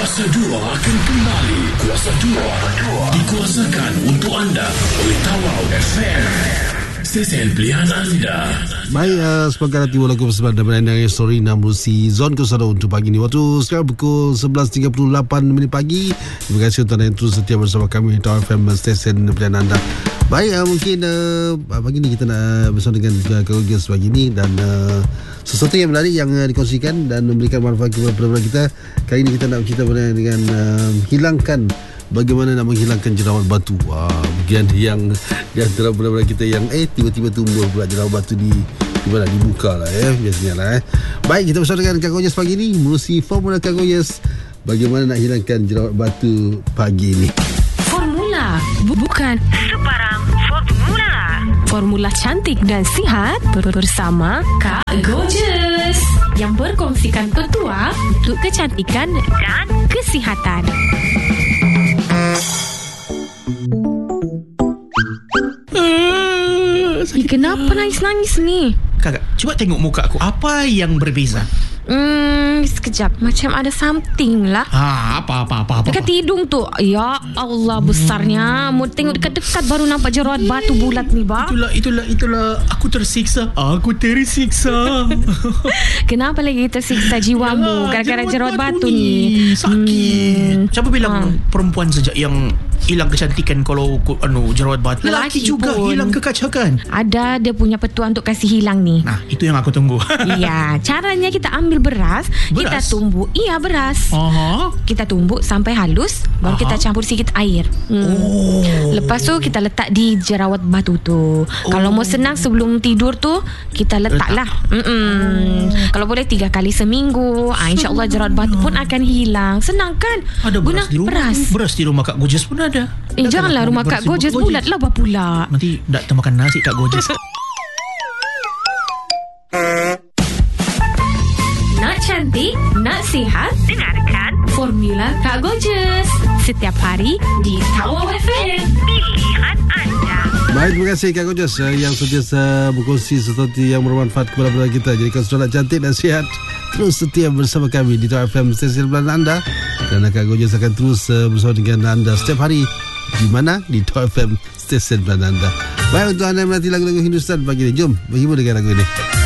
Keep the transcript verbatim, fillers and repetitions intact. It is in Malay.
Kuasa dua akan kembali. Kuasa dua dikuasakan untuk anda oleh Tawau F M, stesen pilihan anda. Baik, uh, semoga nanti walaupun bersama dengan anda story Namusi Zon Kusada untuk pagi ni. Waktu sekarang pukul sebelas tiga puluh lapan minit pagi. Terima kasih untuk anda yang terus setia bersama kami di Tawau F M, stesen pilihan anda. Baik, uh, mungkin uh, pagi ni kita nak bersama dengan uh, Kak Uges pagi ni. Dan uh, sesuatu yang menarik yang uh, dikongsikan dan memberikan manfaat kepada pendengar kita. Kali ini kita nak bercerita dengan uh, hilangkan bagaimana nak menghilangkan jerawat batu. Wah, bagian yang di antara pendengar kita yang eh tiba-tiba tumbuh pula jerawat batu di di mana, di muka lah eh biasanya lah eh. Baik, kita bersama dengan Kak Uges pagi ni, menerusi formula Kak Uges bagaimana nak hilangkan jerawat batu pagi ni. Formula bukan sebarang formula. Formula cantik dan sihat bersama Kak Gorgeous yang berkongsikan petua untuk kecantikan dan kesihatan. Eh, kenapa nangis-nangis ni? Kakak, cuba tengok muka aku. Apa yang berbeza? Hmm, sekejap. Macam ada something lah. Ha, apa, apa, apa, apa. Dekat hidung tu. Ya Allah, besarnya. Mau tengok dekat-dekat baru nampak jerawat batu bulat ni, ba. Itulah, itulah, itulah. Aku tersiksa. Aku tersiksa. Kenapa lagi tersiksa jiwamu ya, gara-gara jerawat batu, batu ni? Sakit. Hmm. Siapa bilang ha. perempuan saja yang hilang kecantikan kalau anu jerawat batu? Lelaki juga pun hilang kekacakan. Ada dia punya petua untuk kasih hilang ni. Nah, itu yang aku tunggu. Iya, caranya kita ambil beras, beras, kita tumbuk. Iya, beras. Aha. Kita tumbuk sampai halus, baru Aha. kita campur sikit air. Hmm. Oh. Lepas tu kita letak di jerawat batu tu. Oh. Kalau mau senang sebelum tidur tu kita letaklah. Letak. Oh. Kalau boleh tiga kali seminggu. Ah, InsyaAllah jerawat batu pun akan hilang. Senang kan? Ada beras Guna di rumah. Beras. Beras di rumah Kak Gorgeous pun ada. Eh, Dah janganlah rumah Kak Gorgeous bulat lah bah pula. Nanti tak termakan nasi Kak Gorgeous. Nak cantik, nak sihat, dengarkan Formula Kak Gorgeous setiap hari di Tawau F M, pilihan anda. Baik, terima kasih Kak Gorgeous uh, yang sentiasa berkongsi sesuatu yang bermanfaat kepada pendengar kita. Jadi kalau sudah nak cantik dan sihat, terus setia bersama kami di Tawau F M, stesen pilihan anda. Kerana Kak Gorgeous akan terus uh, bersama dengan anda setiap hari. Di mana? Di Tawau F M, stesen pilihan anda. Baik, untuk anda yang menanti lagu-lagu Hindustan pagi ini, jom berhibur dengan lagu ini.